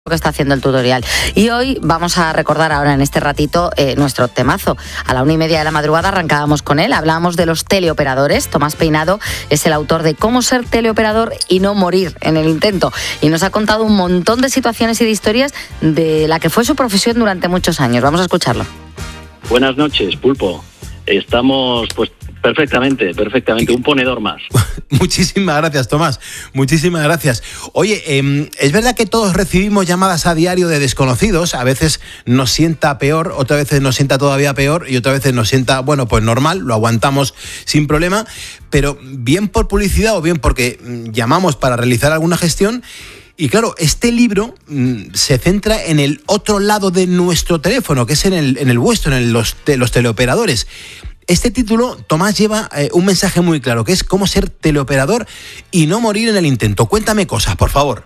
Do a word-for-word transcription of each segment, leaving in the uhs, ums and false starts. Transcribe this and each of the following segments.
que está haciendo el tutorial. Y hoy vamos a recordar ahora en este ratito eh, nuestro temazo. A la una y media de la madrugada arrancábamos con él, hablábamos de los teleoperadores. Tomás Peinado es el autor de Cómo ser teleoperador y no morir en el intento. Y nos ha contado un montón de situaciones y de historias de la que fue su profesión durante muchos años. Vamos a escucharlo. Buenas noches, Pulpo. Estamos pues perfectamente, perfectamente, un ponedor más. Muchísimas gracias, Tomás. Muchísimas gracias. Oye, eh, es verdad que todos recibimos llamadas a diario de desconocidos. A veces nos sienta peor, otras veces nos sienta todavía peor y otras veces nos sienta, bueno, pues normal, lo aguantamos sin problema. Pero bien por publicidad o bien porque llamamos para realizar alguna gestión. Y claro, este libro mmm, se centra en el otro lado de nuestro teléfono, que es en el, en el vuestro, en el, los, de los teleoperadores. Este título, Tomás, lleva eh, un mensaje muy claro, que es cómo ser teleoperador y no morir en el intento. Cuéntame cosas, por favor.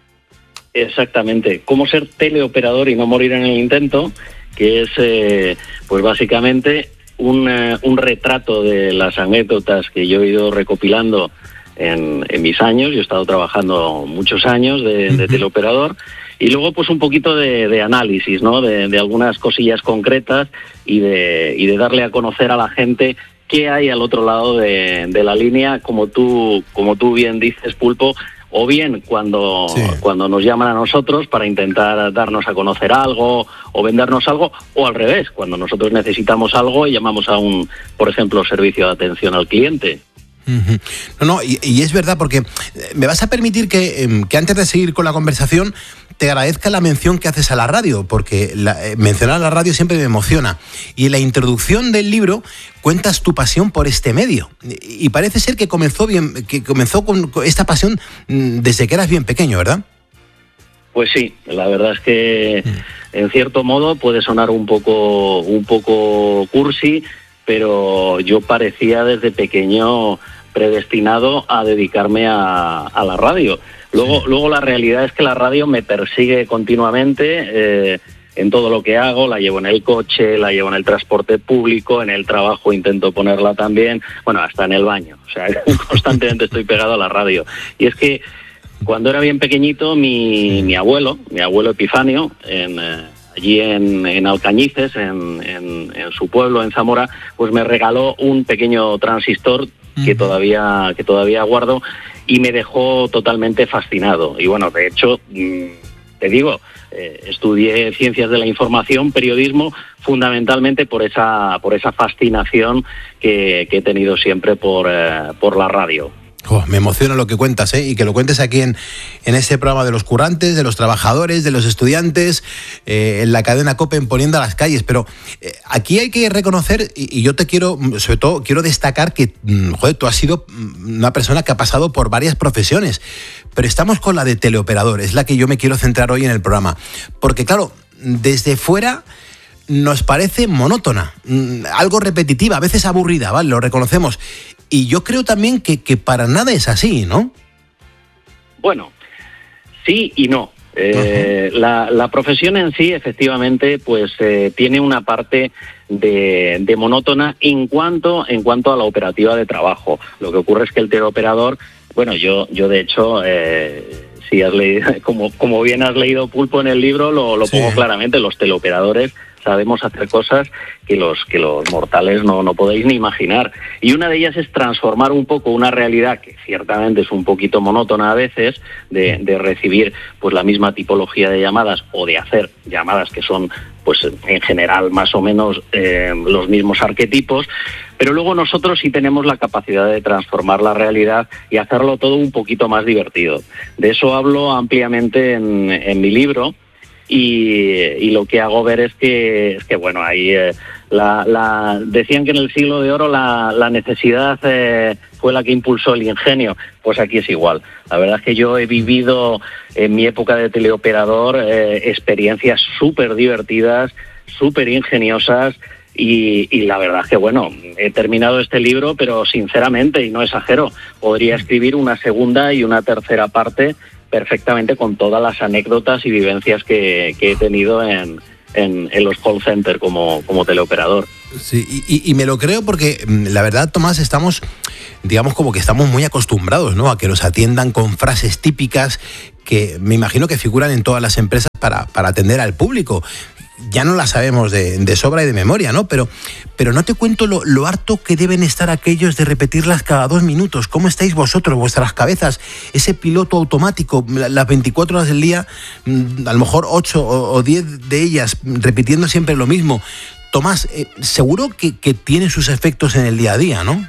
Exactamente, cómo ser teleoperador y no morir en el intento, que es, eh, pues básicamente, un, eh, un retrato de las anécdotas que yo he ido recopilando en, en mis años. Yo he estado trabajando muchos años de, de teleoperador. Y luego, pues un poquito de, de análisis, ¿no? De, de algunas cosillas concretas y de, y de darle a conocer a la gente qué hay al otro lado de, de la línea, como tú, como tú bien dices, Pulpo, o bien cuando, sí. cuando nos llaman a nosotros para intentar darnos a conocer algo o vendernos algo, o al revés, cuando nosotros necesitamos algo y llamamos a un, por ejemplo, servicio de atención al cliente. No, no, y, y es verdad, porque me vas a permitir que, que antes de seguir con la conversación te agradezca la mención que haces a la radio, porque la, eh, mencionar a la radio siempre me emociona. Y en la introducción del libro cuentas tu pasión por este medio. Y, y parece ser que comenzó bien, que comenzó con, con esta pasión desde que eras bien pequeño, ¿verdad? Pues sí, la verdad es que en cierto modo puede sonar un poco, un poco cursi, pero yo parecía desde pequeño predestinado a dedicarme a, a la radio. Luego, sí. luego la realidad es que la radio me persigue continuamente eh, en todo lo que hago. La llevo en el coche, la llevo en el transporte público, en el trabajo intento ponerla también, bueno, hasta en el baño. O sea, constantemente estoy pegado a la radio. Y es que cuando era bien pequeñito, mi, mi abuelo, mi abuelo Epifanio, en... Eh, allí en, en Alcañices, en, en, en su pueblo, en Zamora, pues me regaló un pequeño transistor que todavía, que todavía guardo y me dejó totalmente fascinado. Y bueno, de hecho, te digo, eh, estudié Ciencias de la Información, periodismo, fundamentalmente por esa, por esa fascinación que, que he tenido siempre por, eh, por la radio. Oh, me emociona lo que cuentas, ¿eh? Y que lo cuentes aquí en, en este programa de los currantes, de los trabajadores, de los estudiantes, eh, en la cadena COPE, en Poniendo a las Calles. Pero eh, aquí hay que reconocer, y, y yo te quiero, sobre todo, quiero destacar que, joder, tú has sido una persona que ha pasado por varias profesiones, pero estamos con la de teleoperador, es la que yo me quiero centrar hoy en el programa. Porque, claro, desde fuera nos parece monótona, algo repetitiva, a veces aburrida, ¿vale? Lo reconocemos. Y yo creo también que, que para nada es así, ¿no? Bueno, sí y no. Eh, uh-huh. la, la profesión en sí, efectivamente, pues eh, tiene una parte de, de monótona en cuanto, en cuanto a la operativa de trabajo. Lo que ocurre es que el teleoperador, bueno, yo, yo de hecho... Eh, si has leído, como, como bien has leído, Pulpo, en el libro, lo, lo pongo sí. claramente, los teleoperadores sabemos hacer cosas que los que los mortales no, no podéis ni imaginar. Y una de ellas es transformar un poco una realidad que ciertamente es un poquito monótona a veces, de, de recibir pues la misma tipología de llamadas o de hacer llamadas que son pues en general más o menos eh, los mismos arquetipos, pero luego nosotros sí tenemos la capacidad de transformar la realidad y hacerlo todo un poquito más divertido. De eso hablo ampliamente en, en mi libro. Y, y lo que hago ver es que, es que bueno, ahí eh, la, la, decían que en el siglo de oro la, la necesidad eh, fue la que impulsó el ingenio. Pues aquí es igual. La verdad es que yo he vivido en mi época de teleoperador eh, experiencias súper divertidas, súper ingeniosas. Y, y la verdad es que, bueno, he terminado este libro, pero sinceramente, y no exagero, podría escribir una segunda y una tercera parte perfectamente con todas las anécdotas y vivencias que, que he tenido en, en, en los call centers como, como teleoperador. Sí, y, y me lo creo porque la verdad, Tomás, estamos, digamos, como que estamos muy acostumbrados, ¿no?, a que nos atiendan con frases típicas que me imagino que figuran en todas las empresas para, para atender al público. Ya no la sabemos de, de sobra y de memoria, ¿no? Pero, pero no te cuento lo, lo harto que deben estar aquellos de repetirlas cada dos minutos. ¿Cómo estáis vosotros, vuestras cabezas? Ese piloto automático, las veinticuatro horas del día, a lo mejor ocho o diez de ellas repitiendo siempre lo mismo. Tomás, eh, seguro que, que tiene sus efectos en el día a día, ¿no?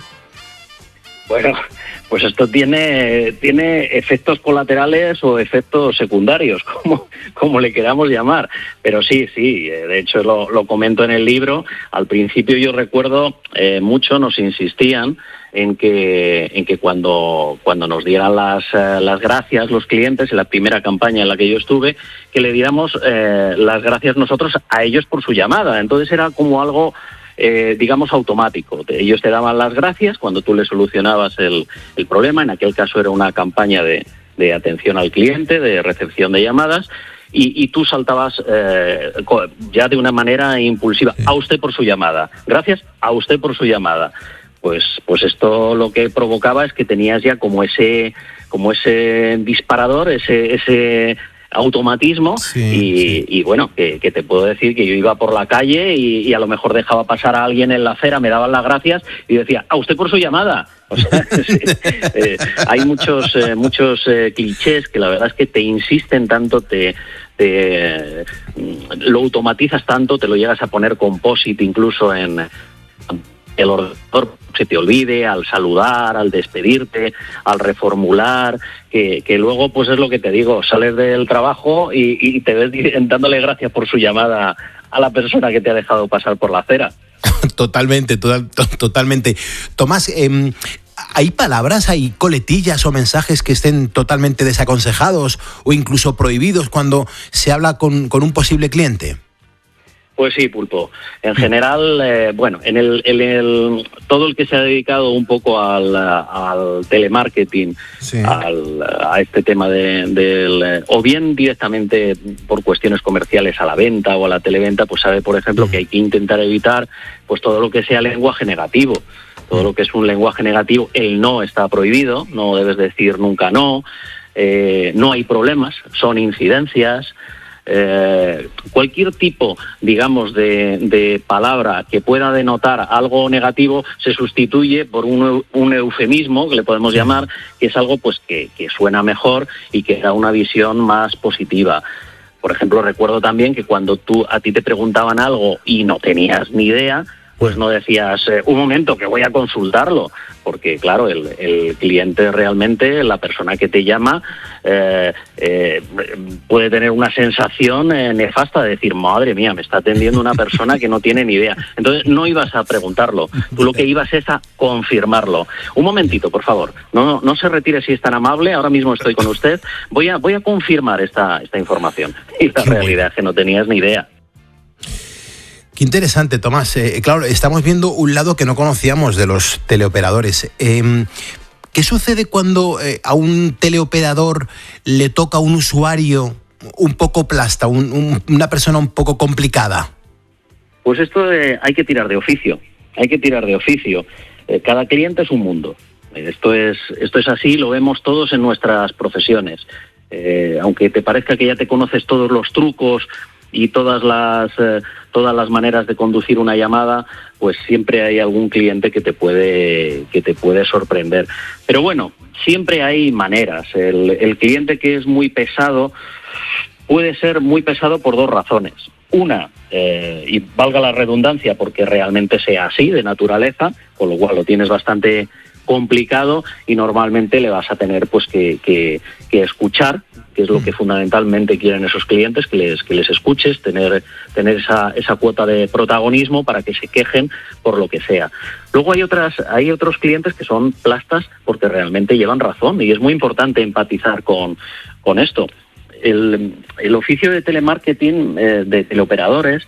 Bueno, pues esto tiene, tiene efectos colaterales o efectos secundarios, como, como le queramos llamar. Pero sí, sí, de hecho lo, lo comento en el libro. Al principio yo recuerdo, eh, mucho nos insistían en que, en que cuando, cuando nos dieran las, eh, las gracias los clientes, en la primera campaña en la que yo estuve, que le diéramos eh, las gracias nosotros a ellos por su llamada. Entonces era como algo... Eh, digamos, automático. Ellos te daban las gracias cuando tú les solucionabas el, el problema. En aquel caso era una campaña de, de atención al cliente, de recepción de llamadas, y, y tú saltabas eh, ya de una manera impulsiva. A usted por su llamada. Gracias a usted por su llamada. Pues, pues esto lo que provocaba es que tenías ya como ese, como ese disparador, ese... ese automatismo, sí, y, sí. y bueno, que, que te puedo decir que yo iba por la calle y, y a lo mejor dejaba pasar a alguien en la acera, me daban las gracias y decía, a usted por su llamada. O sea, sí, eh, hay muchos eh, muchos eh, clichés que la verdad es que te insisten tanto, te, te lo automatizas tanto, te lo llegas a poner composite incluso en el ordenador, se te olvide, al saludar, al despedirte, al reformular, que, que luego pues es lo que te digo, sales del trabajo y, y te ves dándole gracias por su llamada a la persona que te ha dejado pasar por la acera. Totalmente, total, to, totalmente. Tomás, eh, ¿hay palabras, hay coletillas o mensajes que estén totalmente desaconsejados o incluso prohibidos cuando se habla con, con un posible cliente? Pues sí, Pulpo. En general, eh, bueno, en el, en el todo el que se ha dedicado un poco al, al telemarketing, sí. al, a este tema de, del, o bien directamente por cuestiones comerciales a la venta o a la televenta, pues sabe, por ejemplo, que hay que intentar evitar pues todo lo que sea lenguaje negativo. Todo lo que es un lenguaje negativo, el no está prohibido, no debes decir nunca no, eh, no hay problemas, son incidencias. Eh, cualquier tipo, digamos, de, de palabra que pueda denotar algo negativo se sustituye por un, un eufemismo, que le podemos llamar, que es algo pues que, que suena mejor y que da una visión más positiva. Por ejemplo, recuerdo también que cuando tú a ti te preguntaban algo y no tenías ni idea, pues no decías, eh, un momento, que voy a consultarlo, porque claro, el, el cliente realmente, la persona que te llama, eh, eh, puede tener una sensación eh, nefasta de decir, madre mía, me está atendiendo una persona que no tiene ni idea. Entonces no ibas a preguntarlo, tú lo que ibas es a confirmarlo. Un momentito, por favor, no, no se retire si es tan amable, ahora mismo estoy con usted, voy a, voy a confirmar esta, esta información. Y la realidad es que no tenías ni idea. Qué interesante, Tomás. Eh, claro, estamos viendo un lado que no conocíamos de los teleoperadores. Eh, ¿Qué sucede cuando eh, a un teleoperador le toca un usuario un poco plasta, un, un, una persona un poco complicada? Pues esto eh, hay que tirar de oficio. Hay que tirar de oficio. Eh, cada cliente es un mundo. Esto es, esto es así, lo vemos todos en nuestras profesiones. Eh, aunque te parezca que ya te conoces todos los trucos y todas las eh, todas las maneras de conducir una llamada, pues siempre hay algún cliente que te puede que te puede sorprender. Pero bueno, siempre hay maneras. El, el cliente que es muy pesado puede ser muy pesado por dos razones. Una, eh, y valga la redundancia, porque realmente sea así de naturaleza, con lo cual lo tienes bastante complicado y normalmente le vas a tener pues que, que, que escuchar, que es lo que fundamentalmente quieren esos clientes, que les, que les escuches, tener, tener esa, esa cuota de protagonismo para que se quejen por lo que sea. Luego hay otras, hay otros clientes que son plastas porque realmente llevan razón y es muy importante empatizar con, con esto. El, el oficio de telemarketing, eh, de teleoperadores,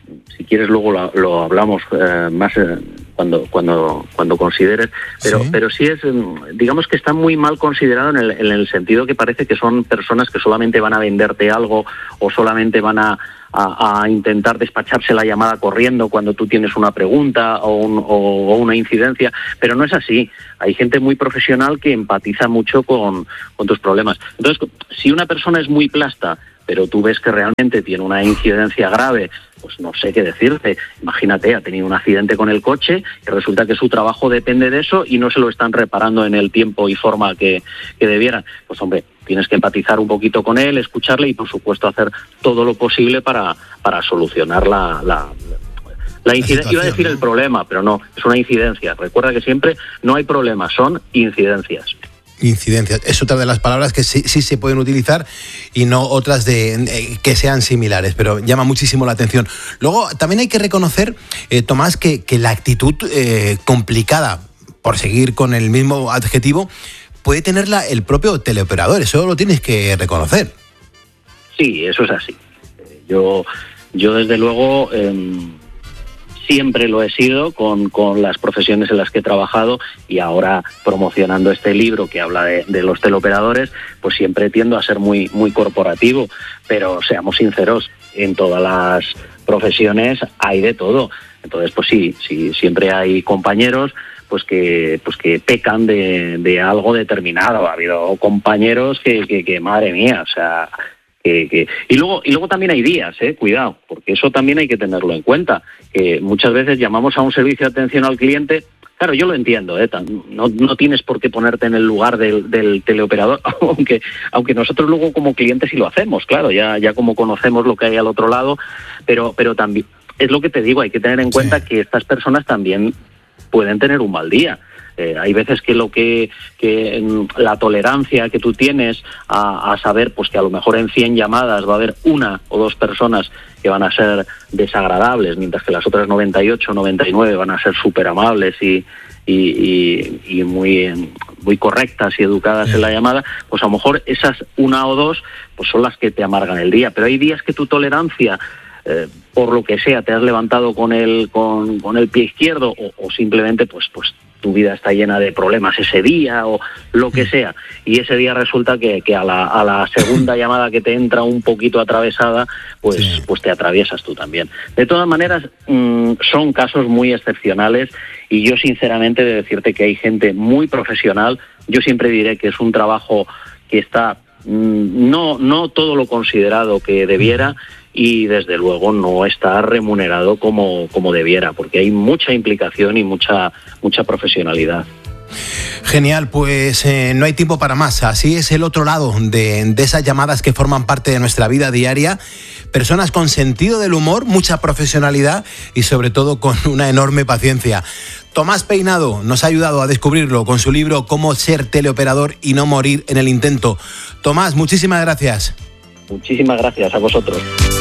si quieres luego lo, lo hablamos eh, más eh, cuando cuando cuando consideres, pero sí. pero sí es, digamos que está muy mal considerado en el, en el sentido que parece que son personas que solamente van a venderte algo o solamente van a A, a intentar despacharse la llamada corriendo cuando tú tienes una pregunta o, un, o, o una incidencia, pero no es así. Hay gente muy profesional que empatiza mucho con, con tus problemas. Entonces, si una persona es muy plasta, pero tú ves que realmente tiene una incidencia grave, pues no sé qué decirte. Imagínate, ha tenido un accidente con el coche y resulta que su trabajo depende de eso y no se lo están reparando en el tiempo y forma que, que debieran. Pues hombre, tienes que empatizar un poquito con él, escucharle y por supuesto hacer todo lo posible para, para solucionar la, la, la incidencia. Iba a decir el problema, pero no, es una incidencia. Recuerda que siempre no hay problemas, son incidencias. Incidencias, es otra de las palabras que sí, sí se pueden utilizar y no otras de eh, que sean similares, pero llama muchísimo la atención. Luego también hay que reconocer, eh, Tomás, que, que la actitud eh, complicada, por seguir con el mismo adjetivo, puede tenerla el propio teleoperador, eso lo tienes que reconocer. Sí, eso es así. Yo, yo desde luego eh, siempre lo he sido con, con las profesiones en las que he trabajado y ahora promocionando este libro que habla de, de los teleoperadores, pues siempre tiendo a ser muy, muy corporativo, pero seamos sinceros, en todas las profesiones hay de todo. Entonces, pues sí, sí, siempre hay compañeros pues que pues que pecan de, de algo determinado. Ha habido compañeros que, que, que madre mía, o sea, que, que... y luego y luego también hay días, eh, cuidado, porque eso también hay que tenerlo en cuenta, que muchas veces llamamos a un servicio de atención al cliente. Claro, yo lo entiendo, ¿eh? no, no tienes por qué ponerte en el lugar del, del teleoperador, aunque aunque nosotros luego como clientes sí lo hacemos, claro, ya ya como conocemos lo que hay al otro lado, pero pero también es lo que te digo, hay que tener en cuenta sí. que estas personas también pueden tener un mal día. Eh, hay veces que lo que, que la tolerancia que tú tienes a, a saber pues que a lo mejor en cien llamadas va a haber una o dos personas que van a ser desagradables, mientras que las otras noventa y ocho, noventa y nueve van a ser súper amables y, y, y, y muy, muy correctas y educadas en la llamada, pues a lo mejor esas una o dos pues son las que te amargan el día. Pero hay días que tu tolerancia, eh, por lo que sea, te has levantado con el, con, con el pie izquierdo o, o simplemente pues pues tu vida está llena de problemas ese día o lo que sea, y ese día resulta que, que a, la, a la segunda llamada que te entra un poquito atravesada, pues, sí. pues te atraviesas tú también. De todas maneras, mmm, son casos muy excepcionales y yo sinceramente de decirte que hay gente muy profesional. Yo siempre diré que es un trabajo que está mmm, no, no todo lo considerado que debiera, y desde luego no está remunerado como, como debiera, porque hay mucha implicación y mucha, mucha profesionalidad. Genial, pues eh, no hay tiempo para más. Así es el otro lado de, de esas llamadas que forman parte de nuestra vida diaria. Personas con sentido del humor, mucha profesionalidad y sobre todo con una enorme paciencia. Tomás Peinado nos ha ayudado a descubrirlo con su libro Cómo ser teleoperador y no morir en el intento. Tomás, muchísimas gracias. Muchísimas gracias a vosotros.